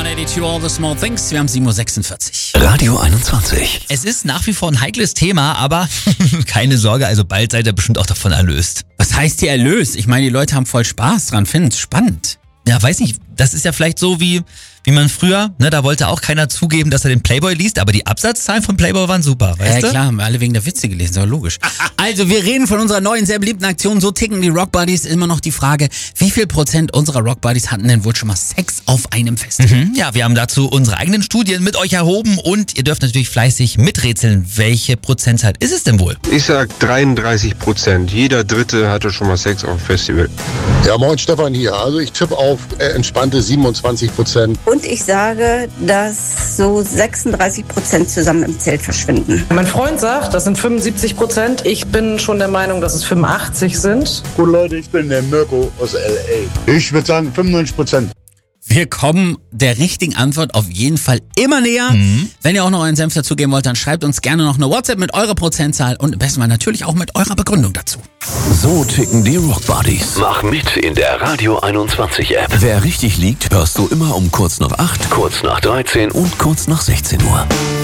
Blink-182, All the Small Things. Wir haben 7:46 Uhr. Radio 21. Es ist nach wie vor ein heikles Thema, aber keine Sorge, also bald seid ihr bestimmt auch davon erlöst. Was heißt hier erlöst? Ich meine, die Leute haben voll Spaß dran, finden es spannend. Ja, weiß nicht, das ist ja vielleicht so wie man früher, ne, da wollte auch keiner zugeben, dass er den Playboy liest, aber die Absatzzahlen von Playboy waren super, weißt du? Ja klar, haben wir alle wegen der Witze gelesen, ist doch logisch. Also wir reden von unserer neuen, sehr beliebten Aktion, so ticken die Rock Buddies. Immer noch die Frage, wie viel Prozent unserer Rock Buddies hatten denn wohl schon mal Sex auf einem Festival? Ja, wir haben dazu unsere eigenen Studien mit euch erhoben und ihr dürft natürlich fleißig miträtseln. Welche Prozentzahl ist es denn wohl? Ich sag 33%. Jeder Dritte hatte schon mal Sex auf dem Festival. Ja, moin Stefan hier. Also ich tippe auf entspannte 27%. Und ich sage, dass so 36% zusammen im Zelt verschwinden. Mein Freund sagt, das sind 75%. Ich bin schon der Meinung, dass es 85 sind. Gut Leute, ich bin der Mirko aus L.A. Ich würde sagen 95%. Wir kommen der richtigen Antwort auf jeden Fall immer näher. Wenn ihr auch noch euren Senf dazugeben wollt, dann schreibt uns gerne noch eine WhatsApp mit eurer Prozentzahl und im besten Fall natürlich auch mit eurer Begründung dazu. So ticken die Rock Buddies. Mach mit in der Radio 21 App. Wer richtig liegt, hörst du immer um kurz nach 8, kurz nach 13 und kurz nach 16 Uhr.